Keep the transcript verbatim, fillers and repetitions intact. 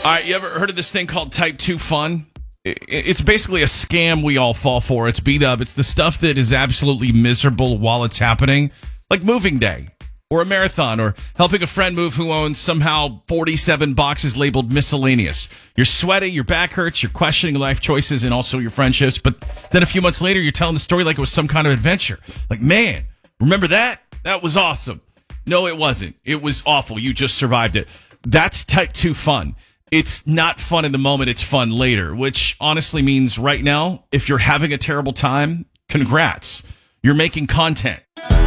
All right, you ever heard of this thing called Type two Fun? It's basically a scam we all fall for. It's beat up. It's the stuff that is absolutely miserable while it's happening, like moving day or a marathon or helping a friend move who owns somehow forty-seven boxes labeled miscellaneous. You're sweating, your back hurts, you're questioning life choices and also your friendships. But then a few months later, you're telling the story like it was some kind of adventure. Like, man, remember that? That was awesome. No, it wasn't. It was awful. You just survived it. That's Type two Fun. It's not fun in the moment. It's fun later, which honestly means right now, if you're having a terrible time, congrats. You're making content.